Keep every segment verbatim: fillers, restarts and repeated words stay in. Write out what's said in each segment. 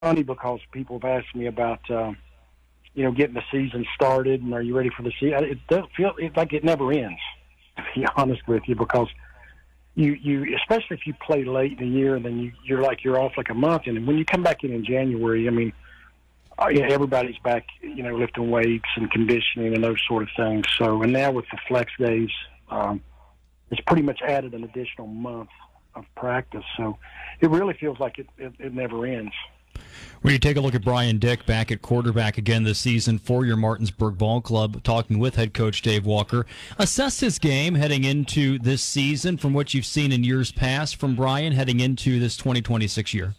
funny because people have asked me about, uh, you know, getting the season started and are you ready for the season? It does feel it's like it never ends, to be honest with you, because you, you especially if you play late in the year and then you, you're like you're off like a month, and when you come back in in January, I mean, uh, yeah, everybody's back, you know, lifting weights and conditioning and those sort of things. So, and now with the flex days, um, it's pretty much added an additional month of practice. So, it really feels like it, it, it never ends. When you take a look at Brian Dick back at quarterback again this season for your Martinsburg Ball Club, talking with head coach Dave Walker, assess his game heading into this season from what you've seen in years past from Brian heading into this twenty twenty-six year.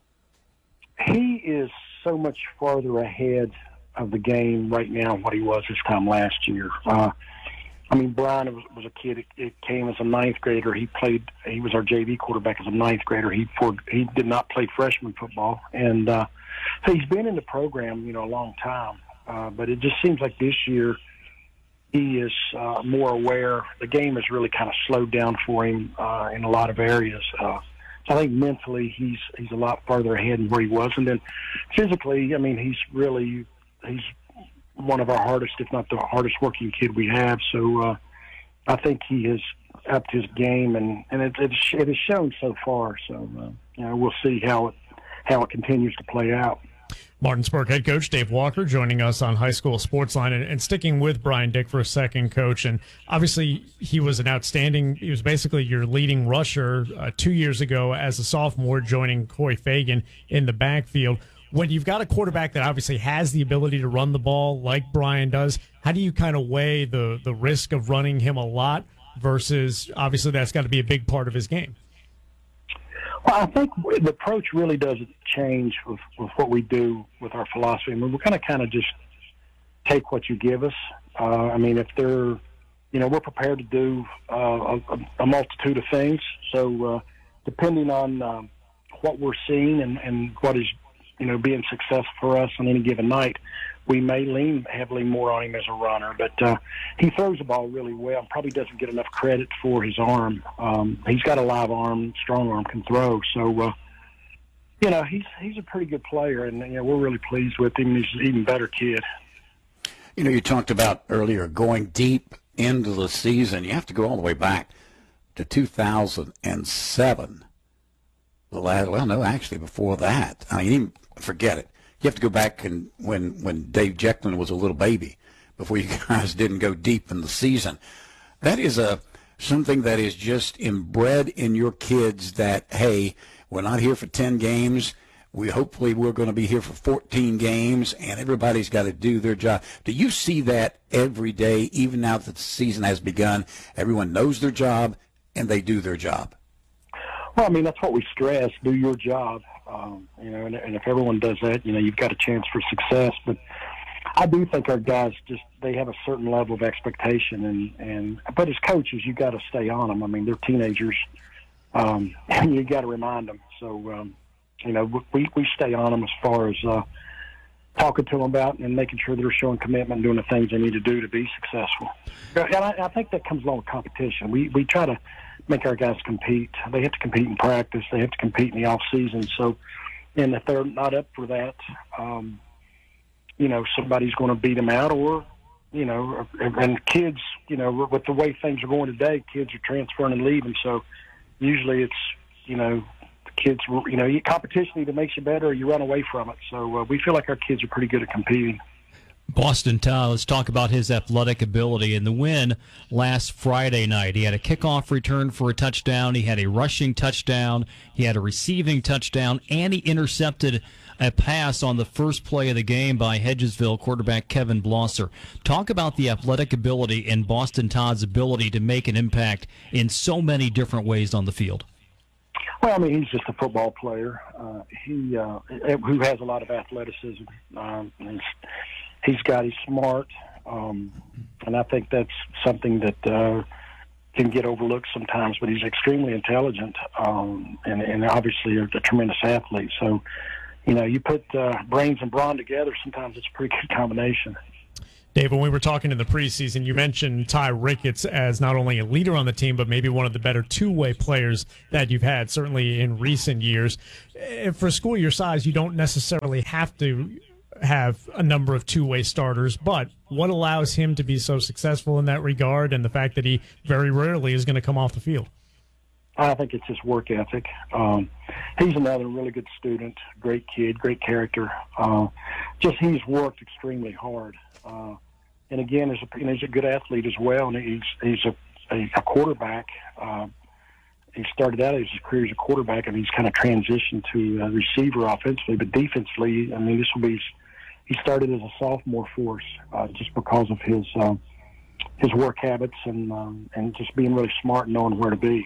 He is so much farther ahead of the game right now than what he was this time last year. Uh, I mean, Brian was, was a kid. It, it came as a ninth grader. He played. He was our J V quarterback as a ninth grader. He for, he did not play freshman football, and uh, so he's been in the program, you know, a long time. Uh, but it just seems like this year he is uh, more aware. The game has really kind of slowed down for him uh, in a lot of areas. Uh, so I think mentally he's he's a lot farther ahead than where he was, and then physically, I mean, he's really he's. one of our hardest, if not the hardest working kid we have. So uh, I think he has upped his game, and, and it, it, it has shown so far. So uh, you know, we'll see how it how it continues to play out. Martinsburg head coach Dave Walker joining us on High School Sportsline, and, and sticking with Brian Dick for a second, Coach. And obviously, he was an outstanding. He was basically your leading rusher uh, two years ago as a sophomore, joining Coy Fagan in the backfield. When you've got a quarterback that obviously has the ability to run the ball like Brian does, how do you kind of weigh the, the risk of running him a lot versus obviously that's got to be a big part of his game? Well, I think the approach really doesn't change with, with what we do with our philosophy. I mean, we're going to kind of just take what you give us. Uh, I mean, if they're, you know, we're prepared to do uh, a, a multitude of things. So uh, depending on uh, what we're seeing and, and what is, you know, being successful for us on any given night, we may lean heavily more on him as a runner. But uh, he throws the ball really well. Probably doesn't get enough credit for his arm. Um, he's got a live arm, strong arm, can throw. So, uh, you know, he's he's a pretty good player, and you know, we're really pleased with him. He's an even better kid. You know, you talked about earlier going deep into the season. You have to go all the way back to two thousand seven. The last, well, no, actually before that. I mean, even forget it. You have to go back and when when Dave Jekyll was a little baby, before you guys didn't go deep in the season. That is a something that is just inbred in your kids. That hey, we're not here for ten games. We hopefully we're going to be here for fourteen games, and everybody's got to do their job. Do you see that every day, even now that the season has begun? Everyone knows their job and they do their job. Well, I mean, that's what we stress, do your job. Um, you know, and, and if everyone does that, you know, you've got a chance for success. But I do think our guys just, they have a certain level of expectation. And, and but as coaches, you got to stay on them. I mean, they're teenagers, um, and you got to remind them. So, um, you know, we, we stay on them as far as uh, talking to them about and making sure they're showing commitment and doing the things they need to do to be successful. And I, I think that comes along with competition. We, we try to make our guys compete. They have to compete in practice. They have to compete in the off season. So, and if they're not up for that, um, you know, somebody's going to beat them out, or, you know, and kids, you know, with the way things are going today, kids are transferring and leaving. So usually it's, you know, the kids, you know, competition either makes you better or you run away from it. So uh, we feel like our kids are pretty good at competing. Boston Todd, let's talk about his athletic ability. In the win last Friday night, he had a kickoff return for a touchdown. He had a rushing touchdown. He had a receiving touchdown, and he intercepted a pass on the first play of the game by Hedgesville quarterback Kevin Blosser. Talk about the athletic ability and Boston Todd's ability to make an impact in so many different ways on the field. Well, I mean, he's just a football player. Uh, he uh, who has a lot of athleticism. Um, and he's got, he's smart, um, and I think that's something that uh, can get overlooked sometimes, but he's extremely intelligent um, and, and obviously a, a tremendous athlete. So, you know, you put uh, brains and brawn together, sometimes it's a pretty good combination. Dave, when we were talking in the preseason, you mentioned Ty Ricketts as not only a leader on the team, but maybe one of the better two-way players that you've had, certainly in recent years. For a school your size, you don't necessarily have to have a number of two-way starters, but what allows him to be so successful in that regard, and the fact that he very rarely is going to come off the field? I think it's his work ethic. Um, he's another really good student, great kid, great character. Uh, just he's worked extremely hard. Uh, and again, he's a, you know, he's a good athlete as well, and he's he's a, a, a quarterback. Uh, he started out as his career as a quarterback, and he's kind of transitioned to a receiver offensively. But defensively, I mean, this will be he started as a sophomore for us uh, just because of his uh, his work habits and um, and just being really smart and knowing where to be.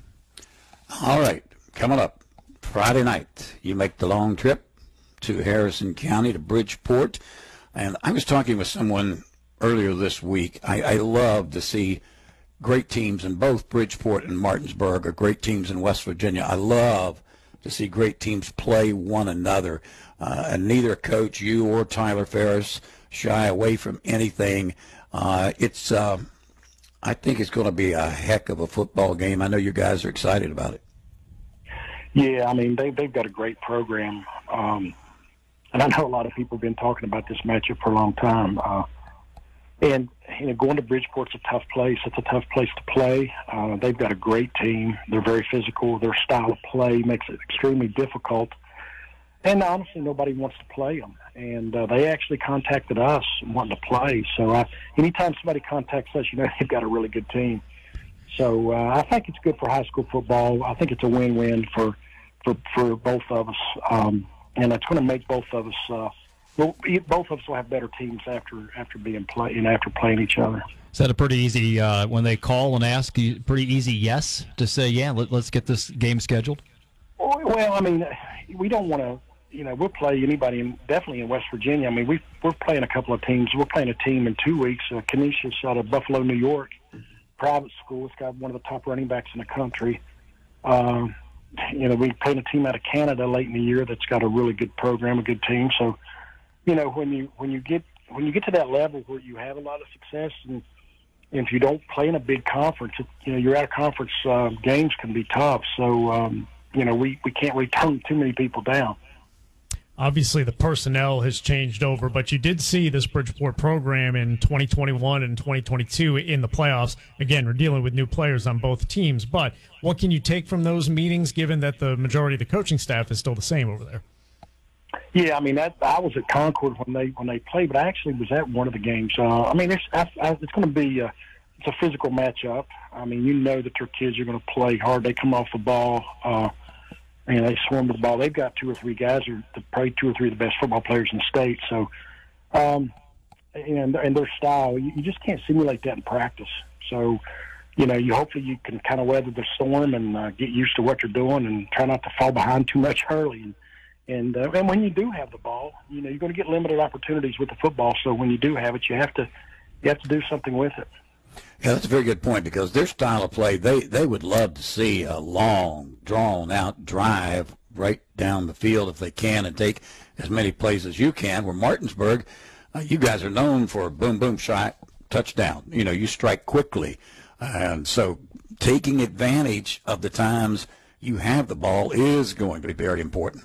All right, coming up Friday night, you make the long trip to Harrison County, to Bridgeport. And I was talking with someone earlier this week. I, I love to see great teams in both Bridgeport and Martinsburg, or great teams in West Virginia. I love to see great teams play one another. Uh, and neither coach, you or Tyler Ferris, shy away from anything. Uh, it's, uh, I think it's going to be a heck of a football game. I know you guys are excited about it. Yeah, I mean, they, they've got a great program. Um, And I know a lot of people have been talking about this matchup for a long time. Uh, and, you know, going to Bridgeport's a tough place. It's a tough place to play. Uh, they've got a great team. They're very physical. Their style of play makes it extremely difficult. And honestly, nobody wants to play them. And uh, they actually contacted us wanting to play. So uh, anytime somebody contacts us, you know they've got a really good team. So uh, I think it's good for high school football. I think it's a win-win for, for, for both of us. Um, And it's going to make both of us. Uh, well, both of us will have better teams after after being play and after playing each other. Is that a pretty easy uh, when they call and ask you? Pretty easy yes to say yeah. Let, let's get this game scheduled. Well, I mean, we don't want to. You know, we'll play anybody, in, definitely in West Virginia. I mean, we we're playing a couple of teams. We're playing a team in two weeks. Uh, Canisius out of Buffalo, New York, private school. It's got one of the top running backs in the country. Um, You know, we played a team out of Canada late in the year that's got a really good program, a good team. So, you know, when you when you get when you get to that level where you have a lot of success, and, and if you don't play in a big conference, it, you know, your out of conference uh, games can be tough. So, um, you know, we, we can't really turn too many people down. Obviously, the personnel has changed over, but you did see this Bridgeport program in twenty twenty-one and twenty twenty-two in the playoffs. Again, we're dealing with new players on both teams, but what can you take from those meetings, given that the majority of the coaching staff is still the same over there? Yeah, I mean, that, I was at Concord when they when they played, but I actually was at one of the games. Uh, I mean, it's I, I, it's going to be a, it's a physical matchup. I mean, you know that your kids are going to play hard. They come off the ball. Uh, You know, they swarm the ball. They've got two or three guys who are probably two or three of the best football players in the state. So, um, and and their style, you, you just can't simulate that in practice. So, you know, you hopefully you can kind of weather the storm and uh, get used to what you're doing and try not to fall behind too much early. And and uh, and when you do have the ball, you know, you're going to get limited opportunities with the football. So when you do have it, you have to you have to do something with it. Yeah, that's a very good point, because their style of play, they, they would love to see a long, drawn-out drive right down the field if they can, and take as many plays as you can. Where Martinsburg, uh, you guys are known for boom, boom, shot, touchdown. You know, you strike quickly. And so taking advantage of the times you have the ball is going to be very important.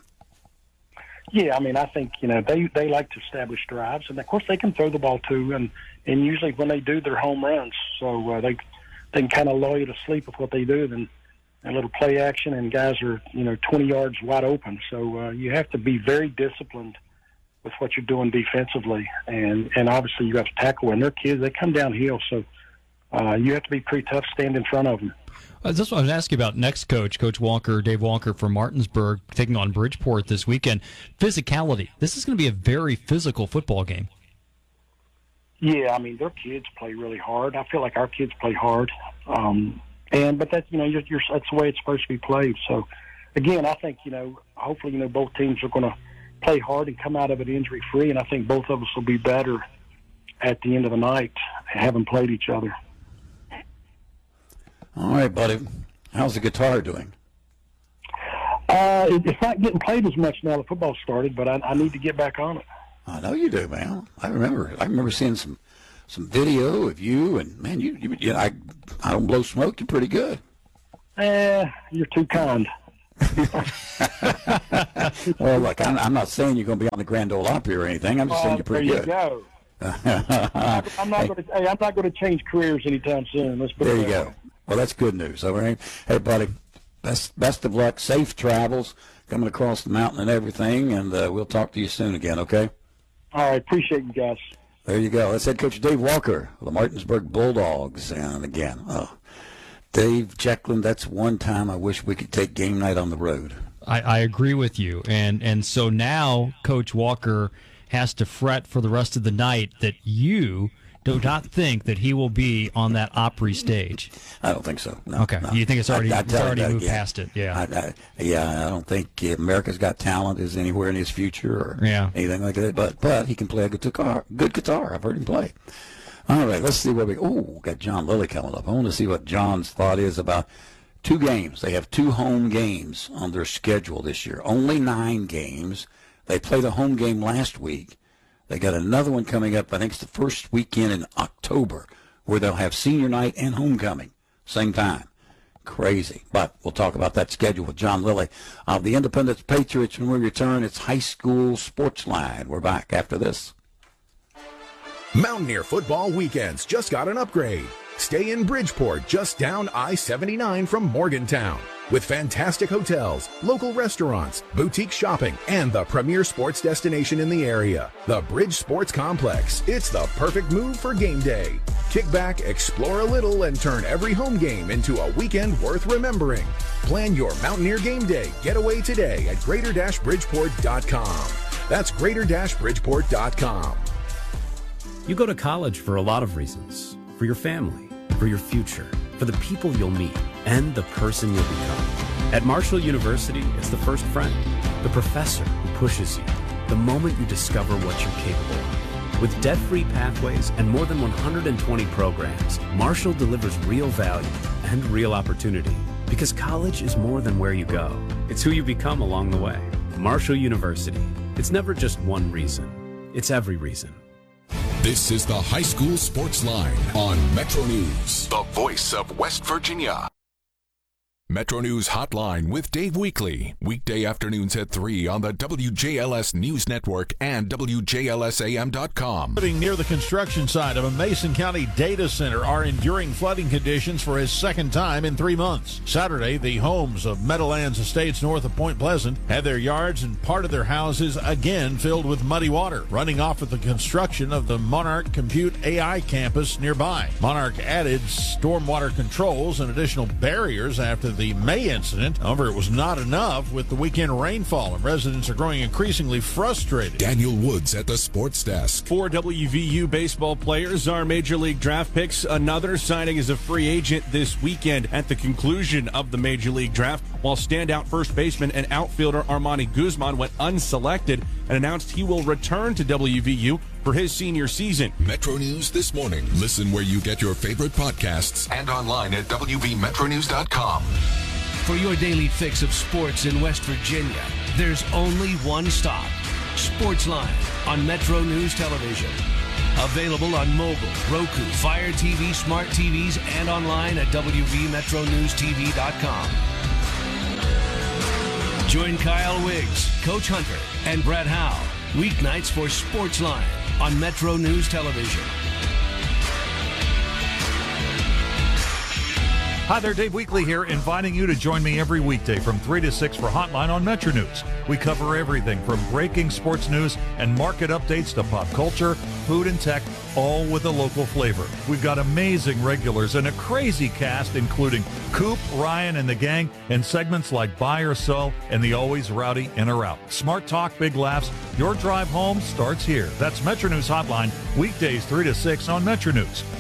Yeah, I mean, I think, you know, they, they like to establish drives, and of course they can throw the ball too, and, and usually when they do, they're home runs, so uh, they they can kind of lull you to sleep with what they do, and a little play action, and guys are, you know, twenty yards wide open, so uh, you have to be very disciplined with what you're doing defensively, and, and obviously you have to tackle, and they're kids, they come downhill, so uh, you have to be pretty tough to stand in front of them. Uh, that's what I was asking about next coach, Coach Walker, Dave Walker from Martinsburg, taking on Bridgeport this weekend. Physicality. This is going to be a very physical football game. Yeah, I mean, their kids play really hard. I feel like our kids play hard. Um, and But that's, you know, you're, you're, that's the way it's supposed to be played. So, again, I think, you know, hopefully, you know, both teams are going to play hard and come out of it injury-free, and I think both of us will be better at the end of the night having played each other. All right, buddy. How's the guitar doing? Uh, it, it's not getting played as much now that football started, but I, I need to get back on it. I know you do, man. I remember. I remember seeing some some video of you, and man, you, you, you I, I don't blow smoke. You're pretty good. Eh, you're too kind. Well, look, I'm, I'm not saying you're going to be on the Grand Ole Opry or anything. I'm just Oh, saying you're pretty there you good. go. I'm not going to. Hey, I'm not going to change careers anytime soon. Let's put There it you that go. way. Well, that's good news. All right. Hey, buddy, best best of luck. Safe travels coming across the mountain and everything, and uh, we'll talk to you soon again, okay? All right, appreciate you guys. There you go. That's head coach Dave Walker of the Martinsburg Bulldogs. And again, oh, Dave Jekyll, that's one time I wish we could take game night on the road. I, I agree with you. And, and so now Coach Walker has to fret for the rest of the night that you do not think that he will be on that Opry stage. I don't think so. No, Okay. no. You think it's already, I, I it's already moved again. past it? Yeah. I, I, yeah, I don't think America's Got Talent is anywhere in his future or Yeah. anything like that. But but he can play a good guitar. Good guitar. I've heard him play. All right, let's see what we. Oh, got John Lilly coming up. I want to see what John's thought is about two games. They have two home games on their schedule this year. Only nine games. They played a home game last week. They got another one coming up. I think it's the first weekend in October, where they'll have senior night and homecoming same time. Crazy. But we'll talk about that schedule with John Lilly of the Independence Patriots when we return. It's High School Sports Line. We're back after this. Mountaineer football weekends just got an upgrade. Stay in Bridgeport, just down I seventy-nine from Morgantown. With fantastic hotels, local restaurants, boutique shopping, and the premier sports destination in the area, the Bridge Sports Complex. It's the perfect move for game day. Kick back, explore a little, and turn every home game into a weekend worth remembering. Plan your Mountaineer game day getaway today at greater bridgeport dot com. That's greater bridgeport dot com. You go to college for a lot of reasons. For your family, for your future, for the people you'll meet, and the person you'll become. At Marshall University, it's the first friend, the professor who pushes you, the moment you discover what you're capable of. With debt-free pathways and more than one hundred twenty programs, Marshall delivers real value and real opportunity. Because college is more than where you go. It's who you become along the way. Marshall University. It's never just one reason. It's every reason. This is the High School Sports Line on Metro News, the voice of West Virginia. Metro News Hotline with Dave Weekley. Weekday afternoons at three on the W J L S News Network and W J L S A M dot com. Near the construction site of a Mason County data center are enduring flooding conditions for his second time in three months. Saturday, the homes of Meadowlands Estates north of Point Pleasant had their yards and part of their houses again filled with muddy water, running off with the construction of the Monarch Compute A I campus nearby. Monarch added stormwater controls and additional barriers after the May incident. However, it was not enough with the weekend rainfall, and residents are growing increasingly frustrated. Daniel Woods at the Sports Desk. Four W V U baseball players are Major League draft picks. Another signing as a free agent this weekend at the conclusion of the Major League draft, while standout first baseman and outfielder Armani Guzman went unselected and announced he will return to W V U for his senior season. Metro News This Morning. Listen where you get your favorite podcasts and online at W V metro news dot com. For your daily fix of sports in West Virginia, there's only one stop. Sportsline on Metro News Television. Available on mobile, Roku, Fire T V, smart T Vs, and online at W V metro news t v dot com. Join Kyle Wiggs, Coach Hunter, and Brett Howe weeknights for Sportsline on Metro News Television. Hi there, Dave Weekley here, inviting you to join me every weekday from three to six for Hotline on Metro News. We cover everything from breaking sports news and market updates to pop culture, food and tech, all with a local flavor. We've got amazing regulars and a crazy cast, including Coop, Ryan, and the gang, and segments like Buy or Sell and the always rowdy In or Out. Smart talk, big laughs. Your drive home starts here. That's Metro News Hotline, weekdays three to six on Metro News.